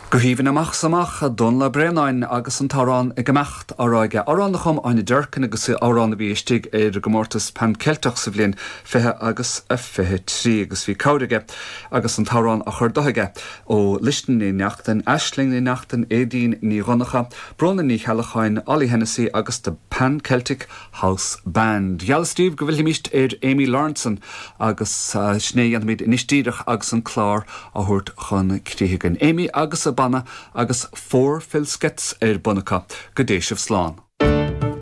Go híhann amach samach a dún le breáin agus an tárán I gemacht áráige áránna chum aine dúrcan agus áránna bhí istigh ar gomórtas pan celteach sa bhliain fithe agus a fithe trí agus bhí cáirige agus an tárán a chur dothaige ó listan ní neachtain, eisling ní neachtain, édín ní runnacha, brona ní chealacháin, Ollie Hennessy agus the Pan Celtic House Band. Geall Steve go bhfuil míist ar Amy Lawrenson agus sné an míid inistíireach agus an chlár a thuirt chun crítheagan. Amy agus a banna agus 4 filskets ar bunacha go déisih slán.